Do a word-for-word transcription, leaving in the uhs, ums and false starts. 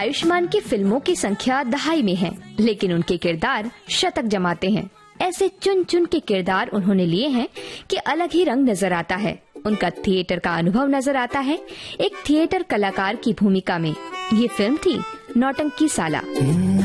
आयुष्मान की फिल्मों की संख्या दहाई में है, लेकिन उनके किरदार शतक जमाते हैं। ऐसे चुन चुन के किरदार उन्होंने लिए हैं कि अलग ही रंग नजर आता है। उनका थिएटर का अनुभव नजर आता है एक थिएटर कलाकार की भूमिका में। ये फिल्म थी नौटंकी साला।